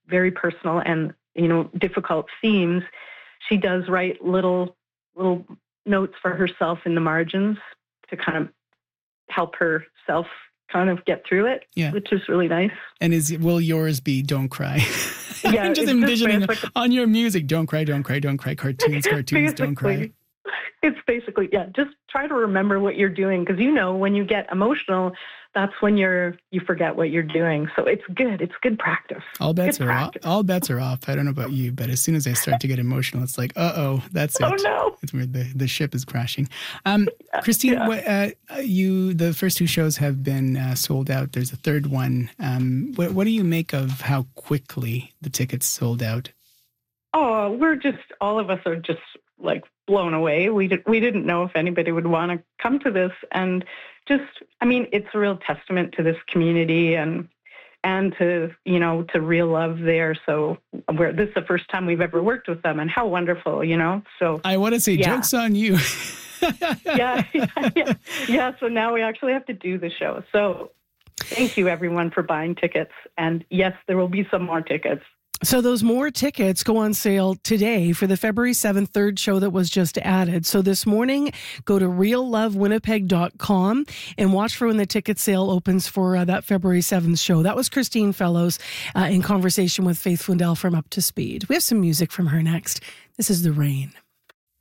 very personal and, difficult themes, she does write little notes for herself in the margins to kind of help herself kind of get through it, which is really nice. And will yours be Don't Cry? Yeah, I'm just envisioning on your music, Don't Cry, Don't Cry, Don't Cry, cartoons, Don't Cry. It's basically, just try to remember what you're doing, because when you get emotional, that's when you forget what you're doing. So it's good. It's good practice. All bets are off. All bets are off. I don't know about you, but as soon as I start to get emotional, it's like, that's it. Oh no! It's where the ship is crashing. Christine, the first 2 shows have been sold out. There's a third one. What do you make of how quickly the tickets sold out? Oh, all of us are just like blown away. We didn't know if anybody would want to come to this, and it's a real testament to this community and to to Real Love there. So this is the first time we've ever worked with them, and how wonderful, So I want to say, joke's on you. yeah. So now we actually have to do the show. So thank you everyone for buying tickets, and yes, there will be some more tickets. So those more tickets go on sale today for the February 7th third show that was just added. So this morning, go to reallovewinnipeg.com and watch for when the ticket sale opens for that February 7th show. That was Christine Fellows in conversation with Faith Flindell from Up to Speed. We have some music from her next. This is The Rain.